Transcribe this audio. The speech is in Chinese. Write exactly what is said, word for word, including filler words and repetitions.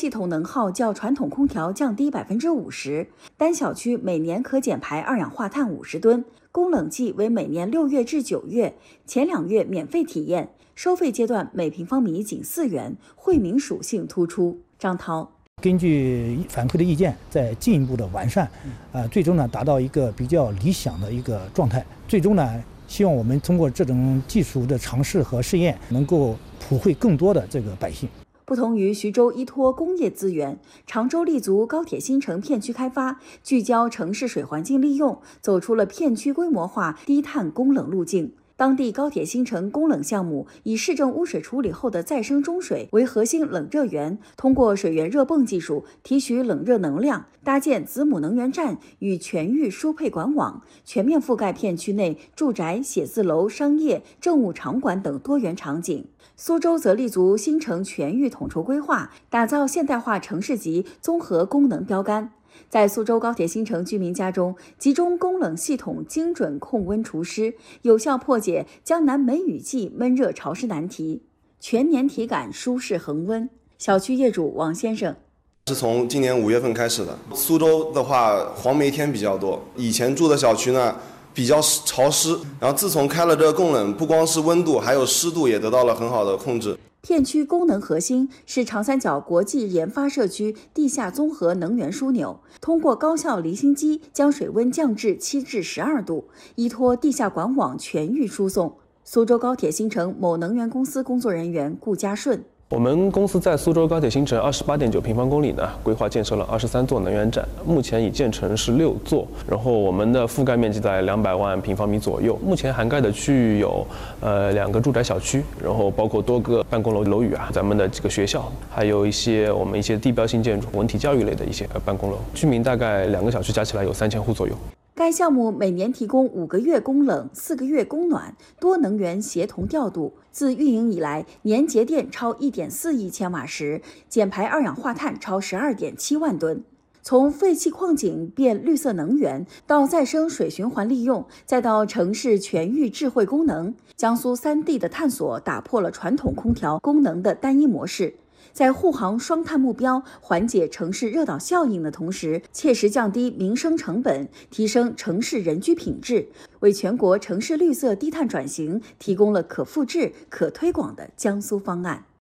系统能耗较传统空调降低百分之五十，单小区每年可减排二氧化碳五十吨。供冷季为每年六月至九月，前两月免费体验，收费阶段每平方米仅四元，惠民属性突出。张涛。 根据反馈的意见，再进一步的完善，啊，最终呢达到一个比较理想的一个状态。最终呢，希望我们通过这种技术的尝试和试验，能够普惠更多的这个百姓。 不同于徐州依托工业资源，常州立足高铁新城片区开发，聚焦城市水环境利用，走出了片区规模化低碳供冷路径。当地高铁新城供冷项目以市政污水处理后的再生中水为核心冷热源，通过水源热泵技术提取冷热能量，搭建子母能源站与全域输配管网，全面覆盖片区内住宅、写字楼、商业、政务场馆等多元场景。苏州则立足新城全域统筹规划，打造现代化城市级综合功能标杆。在苏州高铁新城居民家中，集中供冷系统精准控温除湿，有效破解江南梅雨季闷热潮湿难题，全年体感舒适恒温。小区业主王先生。 是从今年五月份开始的。苏州的话，黄梅天比较多，以前住的小区呢比较潮湿，然后自从开了这个供冷，不光是温度，还有湿度也得到了很好的控制。 片区功能核心是长三角国际研发社区地下综合能源枢纽，通过高效离心机将水温降至七至十二度，依托地下管网全域输送。苏州高铁新城某能源公司工作人员顾家顺。 我们公司在苏州高铁新城二十八点九平方公里呢，规划建设了二十三座能源站，目前已建成是六座，然后我们的覆盖面积在两百万平方米左右。目前涵盖的区域有呃两个住宅小区，然后包括多个办公楼楼宇啊，咱们的几个学校，还有一些我们一些地标性建筑、文体教育类的一些办公楼。居民大概两个小区加起来有三千户左右。 该项目每年提供五个月供冷、四个月供暖，多能源协同调度。自运营以来，年节电超一点四亿千瓦时，减排二氧化碳超十二点七万吨。从废弃矿井变绿色能源，到再生水循环利用，再到城市全域智慧功能，江苏三地的探索打破了传统空调功能的单一模式。在护航双碳目标、缓解城市热岛效应的同时，切实降低民生成本，提升城市人居品质，为全国城市绿色低碳转型提供了可复制、可推广的江苏方案。